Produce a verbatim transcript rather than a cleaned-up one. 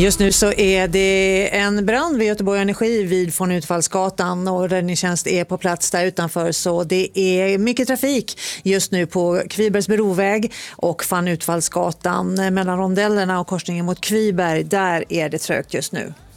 Just nu så är det en brand vid Göteborg Energi vid von Utfallsgatan och räddningstjänst är på plats där utanför, så det är mycket trafik just nu på Kvibergsbroväg och von Utfallsgatan mellan rondellerna och korsningen mot Kviberg. Där är det trögt just nu.